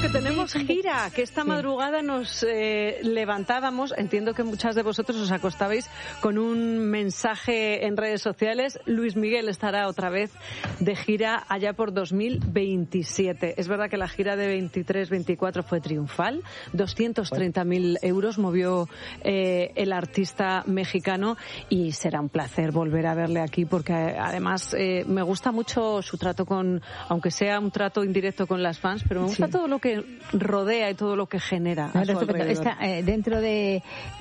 que tenemos gira, que esta madrugada nos levantábamos. Entiendo que muchas de vosotros os acostabais con un mensaje en redes sociales. Luis Miguel estará otra vez de gira allá por 2027. Es verdad que la gira de 23-24 fue triunfal. 230.000 euros movió el artista mexicano y será un placer volver a verle aquí porque además me gusta mucho su trato con, aunque sea un trato indirecto con las fans, pero me gusta todo lo que rodea y todo lo que genera a su alrededor. Dentro de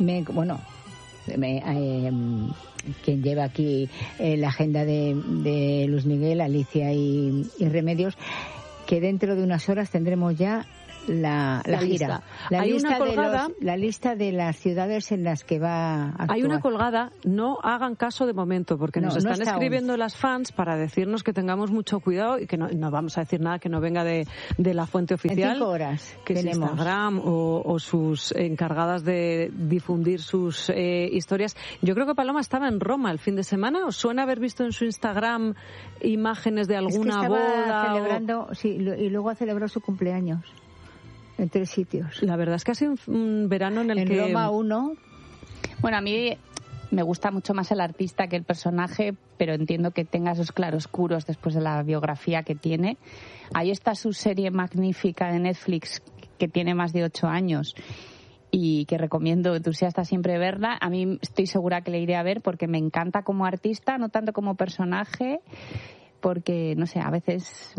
quien lleva aquí la agenda de Luis Miguel, Alicia y Remedios, que dentro de unas horas tendremos ya la gira. La lista de las ciudades en las que va a actuar. Hay una colgada, no hagan caso de momento, porque nos están escribiendo las fans para decirnos que tengamos mucho cuidado y que no vamos a decir nada que no venga de la fuente oficial. En 5 horas que es Instagram o sus encargadas de difundir sus historias. Yo creo que Paloma estaba en Roma el fin de semana. ¿Os suena haber visto en su Instagram imágenes de alguna boda? Celebrando, sí, y luego ha celebrado su cumpleaños. En 3 sitios. La verdad es que ha sido un verano en el que... En Roma 1. Bueno, a mí me gusta mucho más el artista que el personaje, pero entiendo que tenga esos claroscuros después de la biografía que tiene. Ahí está su serie magnífica de Netflix, que tiene más de 8 años y que recomiendo entusiasta siempre verla. A mí estoy segura que le iré a ver porque me encanta como artista, no tanto como personaje, porque, no sé, a veces,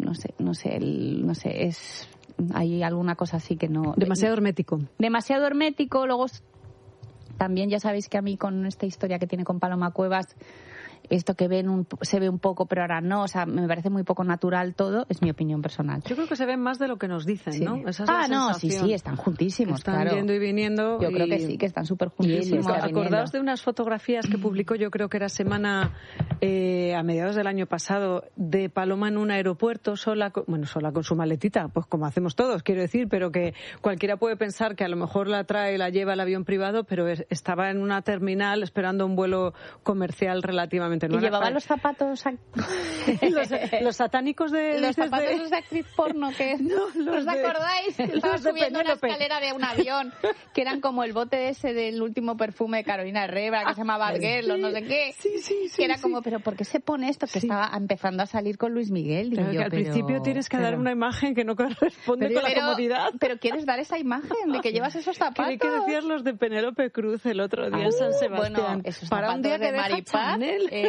hay alguna cosa así que no... Demasiado hermético. Demasiado hermético. Luego también ya sabéis que a mí con esta historia que tiene con Paloma Cuevas, esto que se ve un poco, pero ahora no, o sea, me parece muy poco natural todo, es mi opinión personal. Yo creo que se ven más de lo que nos dicen, sí. ¿no? Esa es la sensación. Sí, están juntísimos, están yendo y viniendo. Yo creo que sí, que están súper juntísimos. Acordaos de unas fotografías que publicó, yo creo que era semana a mediados del año pasado, de Paloma en un aeropuerto sola con su maletita, pues como hacemos todos, quiero decir, pero que cualquiera puede pensar que a lo mejor la lleva el avión privado, pero estaba en una terminal esperando un vuelo comercial relativamente. ¿Y llevaba los zapatos los satánicos de... Los zapatos de actriz porno, que ¿os acordáis? Estaba subiendo una escalera de un avión, que eran como el bote ese del último perfume de Carolina Herrera, que se llamaba Alguer, no sé qué. Sí, que era como, pero ¿por qué se pone esto? Que estaba empezando a salir con Luis Miguel. Digo yo, al principio tienes que dar una imagen que no corresponde con la comodidad. Pero ¿quieres dar esa imagen de que llevas esos zapatos? Creí que decías los de Penélope Cruz el otro día en San Sebastián. Bueno, esos para un día que de Maripaz,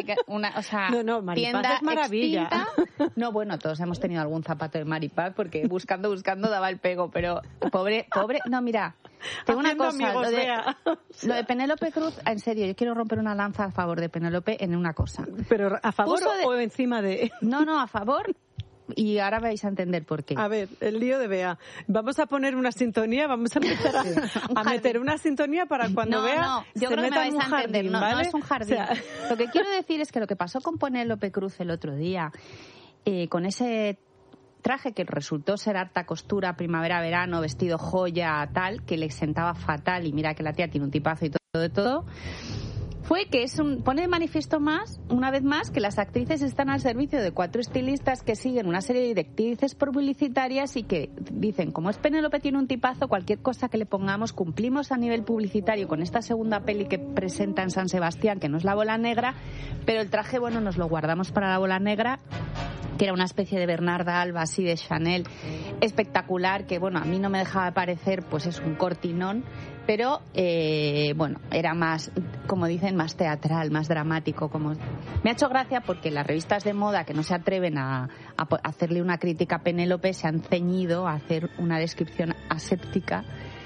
Maripaz es maravilla. Extinta. No, bueno, todos hemos tenido algún zapato de Maripaz porque buscando daba el pego, pero pobre, no, mira, tengo una cosa, amigos, lo de Penélope Cruz, en serio, yo quiero romper una lanza a favor de Penélope en una cosa. ¿Pero a favor o encima de...? No, a favor. Y ahora vais a entender por qué. A ver, el lío de Bea. Vamos a poner una sintonía, vamos a empezar a meter una sintonía para cuando Bea yo se creo meta que en un jardín, ¿vale? No es un jardín. Lo que quiero decir es que lo que pasó con Penélope Cruz el otro día, con ese traje que resultó ser harta costura, primavera-verano, vestido joya, tal, que le sentaba fatal, y mira que la tía tiene un tipazo y todo, fue que pone de manifiesto una vez más, que las actrices están al servicio de 4 estilistas que siguen una serie de directrices publicitarias y que dicen, como es Penélope tiene un tipazo, cualquier cosa que le pongamos cumplimos a nivel publicitario con esta segunda peli que presenta en San Sebastián, que no es La Bola Negra, pero el traje, bueno, nos lo guardamos para La Bola Negra, que era una especie de Bernarda Alba así de Chanel, espectacular, que bueno, a mí no me dejaba parecer, pues es un cortinón, pero era más, como dicen, más teatral, más dramático. Me ha hecho gracia porque las revistas de moda que no se atreven a hacerle una crítica a Penélope se han ceñido a hacer una descripción aséptica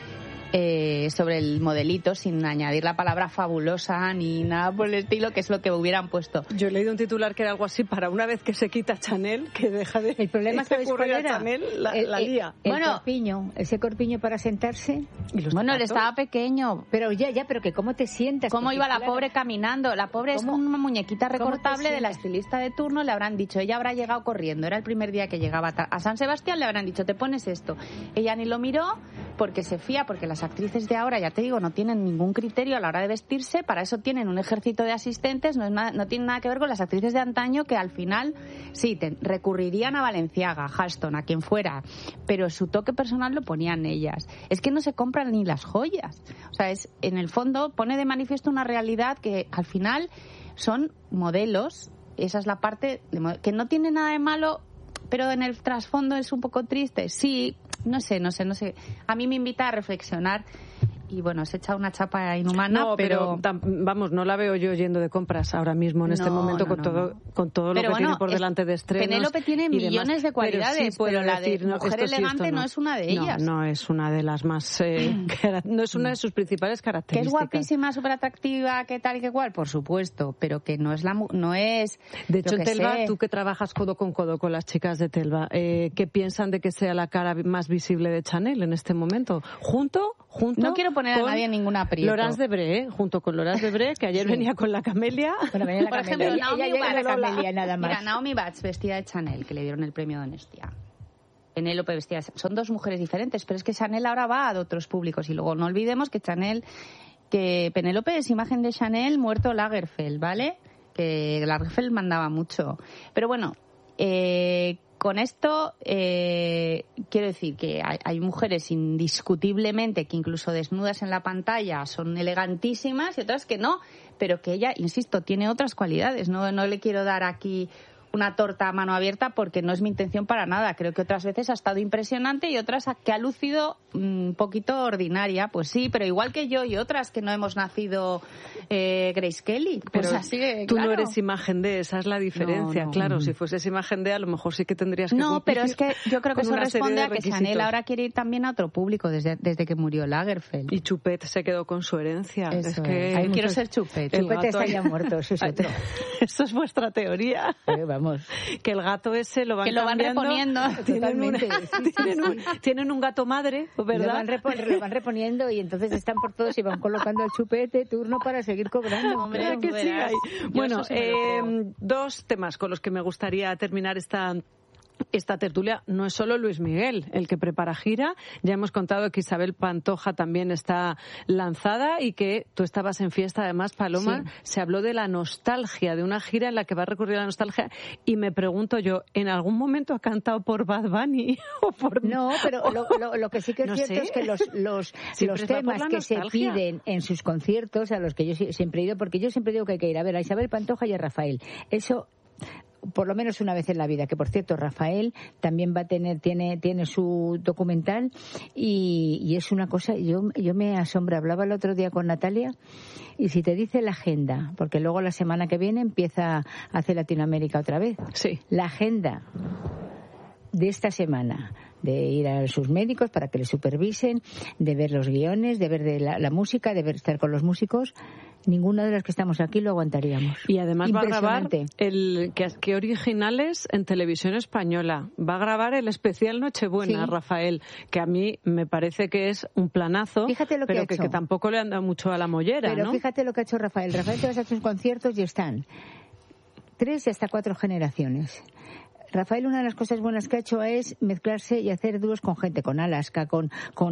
sobre el modelito, sin añadir la palabra fabulosa ni nada por el estilo, que es lo que hubieran puesto. Yo he leído un titular que era algo así, para una vez que se quita Chanel, que deja de... El problema es que Chanel la lía. Ese corpiño para sentarse. Él estaba pequeño. Pero pero que ¿cómo te sientas? ¿Cómo iba la pobre caminando? La pobre es una muñequita recortable de la estilista de turno, le habrán dicho, ella habrá llegado corriendo, era el primer día que llegaba a San Sebastián, le habrán dicho, te pones esto. Ella ni lo miró, porque se fía, porque las actrices de ahora, ya te digo, no tienen ningún criterio a la hora de vestirse, para eso tienen un ejército de asistentes, no tiene nada que ver con las actrices de antaño que al final sí, recurrirían a Balenciaga, Halston, a quien fuera, pero su toque personal lo ponían ellas. Es que no se compran ni las joyas. O sea, en el fondo pone de manifiesto una realidad que al final son modelos, esa es la parte que no tiene nada de malo, pero en el trasfondo es un poco triste. Sí, no sé. A mí me invita a reflexionar. Y bueno, se echa una chapa inhumana, no, pero vamos, no la veo yo yendo de compras ahora mismo en este momento con todo lo que tiene por delante de estrenos. Penélope tiene millones de cualidades, pero la de mujer elegante no es una de ellas. No es una de las más no es una de sus principales características. Que es guapísima, súper atractiva, que tal y que cual, por supuesto, pero que no es de hecho, en Telva, tú que trabajas codo con las chicas de Telva, ¿qué piensan de que sea la cara más visible de Chanel en este momento? Junto no quiero poner a nadie en ningún aprieto. Laurence Debré, junto con Laurence Debré, que ayer venía con la Camelia. Bueno, venía por ejemplo, Naomi Watts vestida de Chanel, que le dieron el premio de honestidad. Penélope vestida. Son dos mujeres diferentes, pero es que Chanel ahora va a otros públicos. Y luego no olvidemos que Penélope es imagen de Chanel muerto Lagerfeld, ¿vale? Que Lagerfeld mandaba mucho. Pero bueno, con esto quiero decir que hay mujeres indiscutiblemente que incluso desnudas en la pantalla son elegantísimas y otras que no, pero que ella, insisto, tiene otras cualidades. No le quiero dar aquí una torta a mano abierta porque no es mi intención para nada. Creo que otras veces ha estado impresionante y otras que ha lucido un poquito ordinaria. Pues sí, pero igual que yo y otras que no hemos nacido Grace Kelly. Pero pues así que, tú claro. No eres imagen de, esa es la diferencia. No. Claro, si fueses imagen de, a lo mejor sí que tendrías que No, pero es que yo creo que eso responde a que Chanel ahora quiere ir también a otro público desde que murió Lagerfeld. Y Chupet se quedó con su herencia. Eso es que Ay, quiero ser Chupet. Chupet está ya muerto, eso es otro. Eso es vuestra teoría. Vamos. Que el gato ese lo van reponiendo. Tienen un gato madre, ¿verdad? Lo van reponiendo y entonces están por todos y van colocando el chupete turno para seguir cobrando. Hombre, que sí hay. Bueno, dos temas con los que me gustaría terminar esta tertulia. No es solo Luis Miguel el que prepara gira. Ya hemos contado que Isabel Pantoja también está lanzada y que tú estabas en fiesta. Además, Paloma, sí. Se habló de la nostalgia, de una gira en la que va a recurrir a la nostalgia. Y me pregunto yo, ¿en algún momento ha cantado por Bad Bunny? ¿O por... No, pero lo que sí que es cierto es que los temas que se piden en sus conciertos, a los que yo siempre he ido, porque yo siempre digo que hay que ir a ver a Isabel Pantoja y a Rafael. Eso... por lo menos una vez en la vida, que por cierto Rafael también va a tiene su documental y es una cosa, yo me asombro. Hablaba el otro día con Natalia y si te dice la agenda, porque luego la semana que viene empieza hacia Latinoamérica otra vez, sí. La agenda de esta semana, de ir a sus médicos para que le supervisen, de ver los guiones, de ver la música, de estar con los músicos. Ninguna de las que estamos aquí lo aguantaríamos. Y además va a grabar qué originales en televisión española. Va a grabar el especial Nochebuena, sí. Rafael, que a mí me parece que es un planazo, fíjate lo pero que tampoco le han dado mucho a la mollera, pero ¿no? Fíjate lo que ha hecho Rafael. Rafael te vas a sus conciertos y están 3 y hasta 4 generaciones. Rafael, una de las cosas buenas que ha hecho es mezclarse y hacer dúos con gente, con Alaska, con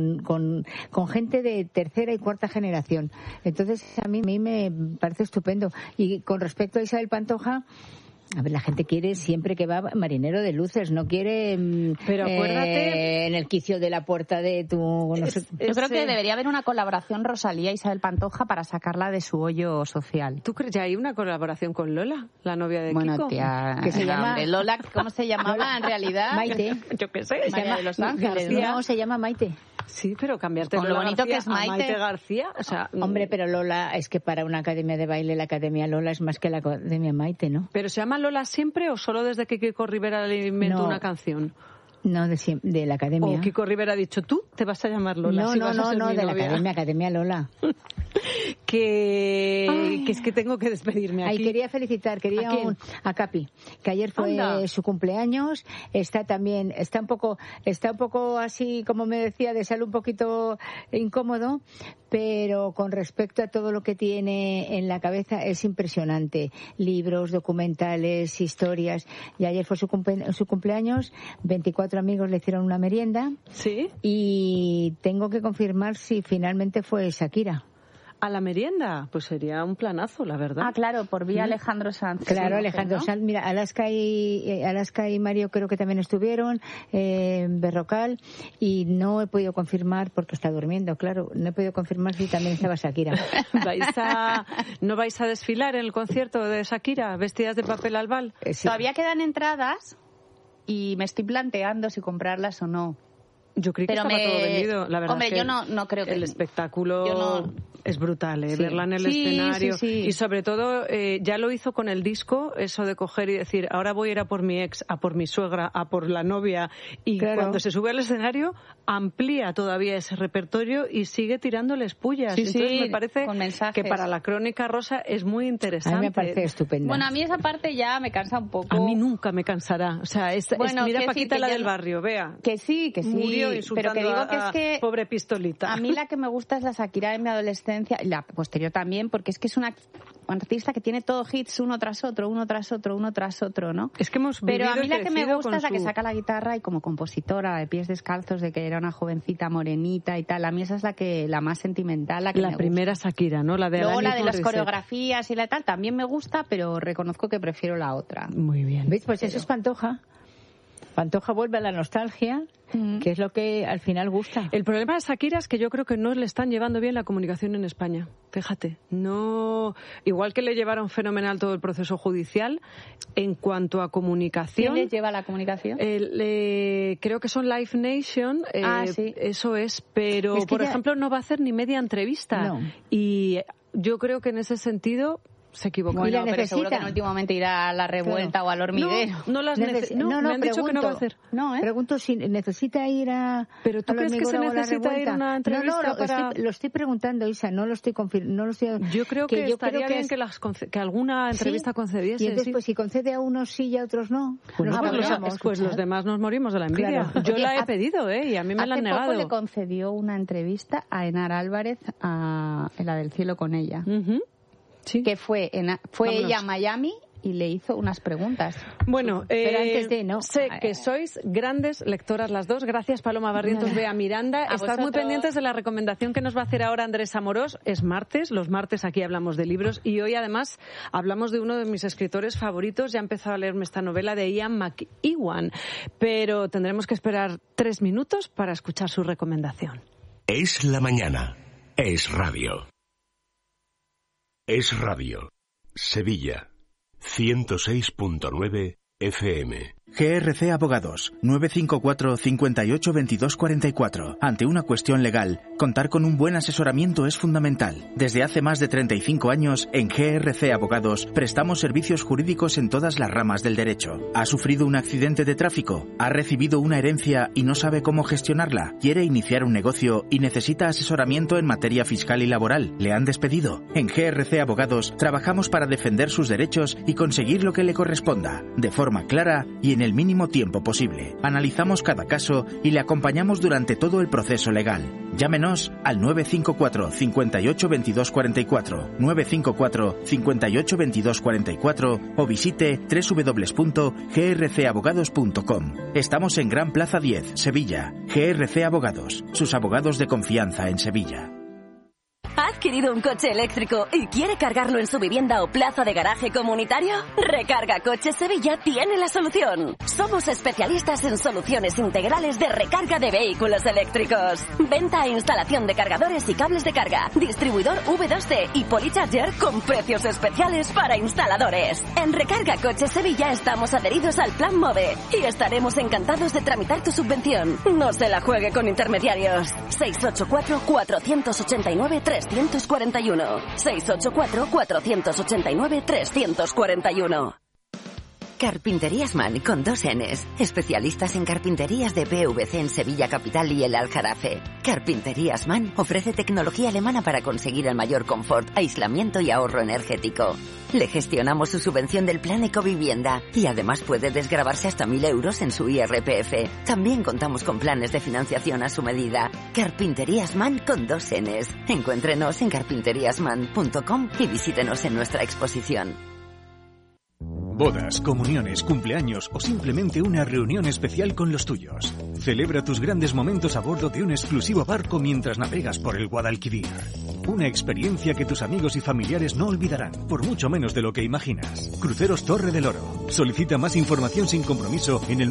gente de tercera y cuarta generación. Entonces, a mí me parece estupendo. Y con respecto a Isabel Pantoja, a ver, la gente quiere siempre que va marinero de luces, no quiere pero acuérdate en el quicio de la puerta de tu... No sé. Yo creo que debería haber una colaboración Rosalía-Isabel Pantoja para sacarla de su hoyo social. ¿Tú crees ya hay una colaboración con Lola, la novia de Kiko? Bueno, tía, que se llama Lola, ¿cómo se llamaba en realidad? Maite. Yo qué sé. María de Los Ángeles. No, se llama Maite. Sí, pero cambiarte con Lola lo bonito García que es Maite García, o sea, hombre, pero Lola, es que para una academia de baile la academia Lola es más que la academia Maite, ¿no? ¿Pero se llama Lola siempre o solo desde que Kiko Rivera le inventó una canción? No, de la academia. O Kiko Rivera ha dicho, tú te vas a llamar Lola. No, si vas a ser no, mi de novia. la academia Lola. que es que tengo que despedirme aquí. Quería felicitar, a Capi, que ayer fue su cumpleaños. Está un poco así, como me decía, de salud un poquito incómodo, pero con respecto a todo lo que tiene en la cabeza es impresionante. Libros, documentales, historias. Y ayer fue su cumpleaños, 24 amigos le hicieron una merienda. ¿Sí? Y tengo que confirmar si finalmente fue Shakira. ¿A la merienda? Pues sería un planazo, la verdad. Ah, claro, por vía Alejandro Sanz. Claro, Alejandro Sanz. Mira, Alaska y Mario creo que también estuvieron, Berrocal, y no he podido confirmar, porque está durmiendo, claro, no he podido confirmar si también estaba Shakira. ¿No vais a desfilar en el concierto de Shakira, vestidas de papel albal? Sí. Todavía quedan entradas y me estoy planteando si comprarlas o no. Yo creo que estaba todo vendido. La verdad, hombre, es que yo no creo que el espectáculo es brutal, verla en el escenario. Sí. Y sobre todo, ya lo hizo con el disco, eso de coger y decir, ahora voy a ir a por mi ex, a por mi suegra, a por la novia. Y cuando se sube al escenario, amplía todavía ese repertorio y sigue tirándoles pullas. Entonces me parece que para la Crónica Rosa es muy interesante. A mí me parece estupenda. Bueno, a mí esa parte ya me cansa un poco. A mí nunca me cansará. O sea, mira Paquita, la del barrio, vea. Que sí. Murió insultando, pero que digo que es que pobre Pistolita. A mí la que me gusta es la Shakira de mi adolescencia, y la posterior también, porque es que es una artista que tiene todo hits uno tras otro, ¿no? Es que hemos vivido. Pero a mí la que me gusta es la que saca la guitarra y como compositora, de Pies Descalzos, de que era una jovencita morenita y tal. A mí esa es la más sentimental, la que me primera gusta. Shakira, ¿no? La de luego la de las coreografías y la tal también me gusta, pero reconozco que prefiero la otra. Muy bien. ¿Ves? Pues eso es Pantoja. Pantoja vuelve a la nostalgia, que es lo que al final gusta. El problema de Shakira es que yo creo que no le están llevando bien la comunicación en España. Fíjate, no, igual que le llevaron fenomenal todo el proceso judicial, en cuanto a comunicación. ¿Quién les lleva la comunicación? Creo que son Live Nation. Sí. Eso es, pero es que por ejemplo no va a hacer ni media entrevista. No. Y yo creo que en ese sentido se equivocó. Bueno, pero seguro que en último momento irá a la revuelta o al hormiguero. No, me han dicho que no va a hacer. Pregunto si necesita ir a. ¿Pero tú crees que se necesita ir a una entrevista lo estoy preguntando, Isa, no lo estoy confirmando. Yo creo que estaría bien que alguna entrevista concediese. Y entonces, pues si concede a unos sí y a otros no. Bueno, pues los demás nos morimos de la envidia. Claro. Yo la he pedido, y a mí me la han negado. Hace poco le concedió una entrevista a Enar Álvarez, en la del cielo con ella. Sí. Que fue ella a Miami y le hizo unas preguntas. Bueno, pero antes de sé que sois grandes lectoras las dos. Gracias, Paloma Barrientos, Bea Miranda. Estad muy pendientes de la recomendación que nos va a hacer ahora Andrés Amorós. Es martes, los martes aquí hablamos de libros y hoy además hablamos de uno de mis escritores favoritos. Ya he empezado a leerme esta novela de Ian McEwan, pero tendremos que esperar 3 minutos para escuchar su recomendación. Es la mañana. Es radio. Es radio. Sevilla. 106.9 FM. GRC Abogados, 954 58 22 44. Ante una cuestión legal, contar con un buen asesoramiento es fundamental. Desde hace más de 35 años, en GRC Abogados, prestamos servicios jurídicos en todas las ramas del derecho. ¿Ha sufrido un accidente de tráfico? ¿Ha recibido una herencia y no sabe cómo gestionarla? ¿Quiere iniciar un negocio y necesita asesoramiento en materia fiscal y laboral? ¿Le han despedido? En GRC Abogados, trabajamos para defender sus derechos y conseguir lo que le corresponda, de forma clara y en el mínimo tiempo posible. Analizamos cada caso y le acompañamos durante todo el proceso legal. Llámenos al 954 58 22 44, 954 58 22 44 o visite www.grcabogados.com. Estamos en Gran Plaza 10, Sevilla. GRC Abogados, sus abogados de confianza en Sevilla. ¿Ha adquirido un coche eléctrico y quiere cargarlo en su vivienda o plaza de garaje comunitario? Recarga Coches Sevilla tiene la solución. Somos especialistas en soluciones integrales de recarga de vehículos eléctricos. Venta e instalación de cargadores y cables de carga. Distribuidor V2C y Polycharger con precios especiales para instaladores. En Recarga Coches Sevilla estamos adheridos al Plan MOVE y estaremos encantados de tramitar tu subvención. No se la juegue con intermediarios. 684 489 341. 684 489 341. Carpinterías Man con 2 Ns. Especialistas en carpinterías de PVC en Sevilla Capital y el Aljarafe. Carpinterías Man ofrece tecnología alemana para conseguir el mayor confort, aislamiento y ahorro energético. Le gestionamos su subvención del plan Ecovivienda y además puede desgravarse hasta 1.000 euros en su IRPF. También contamos con planes de financiación a su medida. Carpinterías Man con 2 Ns. Encuéntrenos en carpinteriasman.com y visítenos en nuestra exposición. Bodas, comuniones, cumpleaños o simplemente una reunión especial con los tuyos. Celebra tus grandes momentos a bordo de un exclusivo barco mientras navegas por el Guadalquivir. Una experiencia que tus amigos y familiares no olvidarán, por mucho menos de lo que imaginas. Cruceros Torre del Oro. Solicita más información sin compromiso en el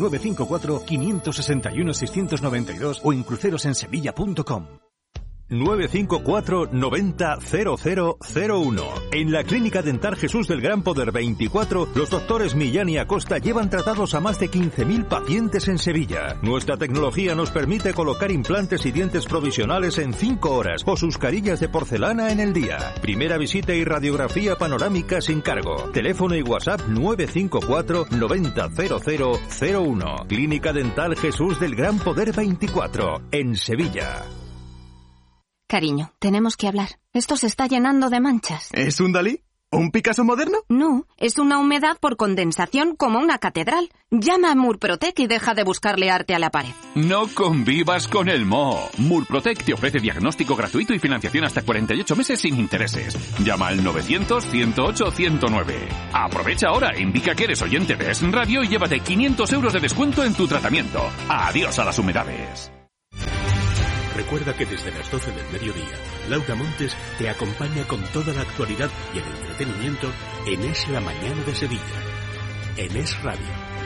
954-561-692 o en crucerosensevilla.com. 954 90 0001. En la Clínica Dental Jesús del Gran Poder 24, los doctores Millán y Acosta llevan tratados a más de 15.000 pacientes en Sevilla. Nuestra tecnología nos permite colocar implantes y dientes provisionales en 5 horas o sus carillas de porcelana en el día. Primera visita y radiografía panorámica sin cargo. Teléfono y WhatsApp 954 90 0001. Clínica Dental Jesús del Gran Poder 24, en Sevilla. Cariño, tenemos que hablar. Esto se está llenando de manchas. ¿Es un Dalí? ¿Un Picasso moderno? No, es una humedad por condensación como una catedral. Llama a Murprotec y deja de buscarle arte a la pared. No convivas con el moho. Murprotec te ofrece diagnóstico gratuito y financiación hasta 48 meses sin intereses. Llama al 900-108-109. Aprovecha ahora, indica que eres oyente de Es Radio y llévate 500 euros de descuento en tu tratamiento. Adiós a las humedades. Recuerda que desde las 12 del mediodía, Laura Montes te acompaña con toda la actualidad y el entretenimiento en Es la Mañana de Sevilla, en Es Radio.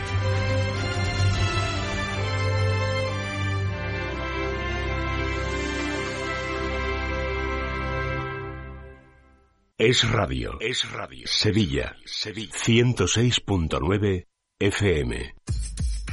Es Radio. Es Radio. Sevilla. 106.9 FM.